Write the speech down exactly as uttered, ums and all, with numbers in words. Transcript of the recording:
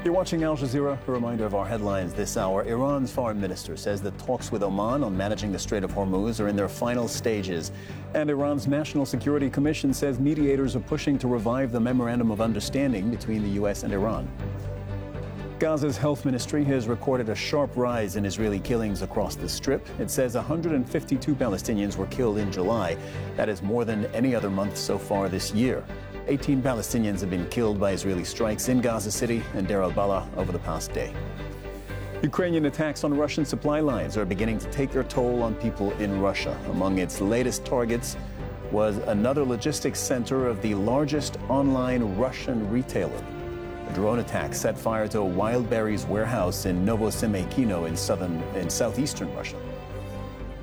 You're watching Al Jazeera. A reminder of our headlines this hour. Iran's foreign minister says that talks with Oman on managing the Strait of Hormuz are in their final stages. And Iran's National Security Commission says mediators are pushing to revive the memorandum of understanding between the U S and Iran. Gaza's health ministry has recorded a sharp rise in Israeli killings across the Strip. It says one hundred fifty-two Palestinians were killed in July. That is more than any other month so far this year. eighteen Palestinians have been killed by Israeli strikes in Gaza City and Deir al-Balah over the past day. Ukrainian attacks on Russian supply lines are beginning to take their toll on people in Russia. Among its latest targets was another logistics center of the largest online Russian retailer. A drone attack set fire to a Wild Berries warehouse in Novosemykino in southern in southeastern Russia.